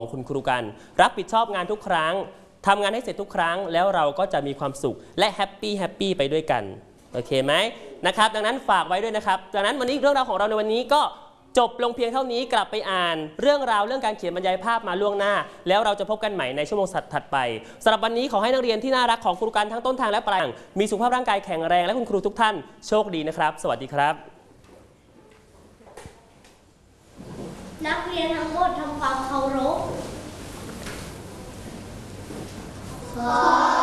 คุณครูกันรับผิดชอบงานทุกครั้งทำงานให้เสร็จทุกครั้งแล้วเราก็จะมีความสุขและแฮปปี้ไปด้วยกันโอเคไหมนะครับดังนั้นฝากไว้ด้วยนะครับดังนั้นวันนี้เรื่องราวของเราในวันนี้ก็จบลงเพียงเท่านี้กลับไปอ่านเรื่องราวเรื่องการเขียนบรรยายภาพมาล่วงหน้าแล้วเราจะพบกันใหม่ในชั่วโมงถัดไปสำหรับวันนี้ขอให้นักเรียนที่น่ารักของครูกันทั้งต้นทางและปลายทางมีสุขภาพร่างกายแข็งแรงและคุณครูทุกท่านโชคดีนะครับสวัสดีครับนักเรียนทั้งหมดทำความเคารพ